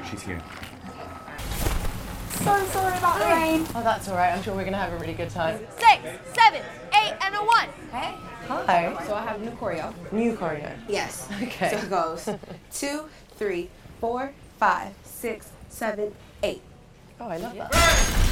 she's here. So sorry about the rain. Oh, that's all right. I'm sure we're going to have a really good time. 6, 7, 8, and a 1. Hey. Hi. So I have new choreo. New choreo. Yes. Okay. So it goes 2, 3, 4, 5, 6, 7, 8. Oh, I love that.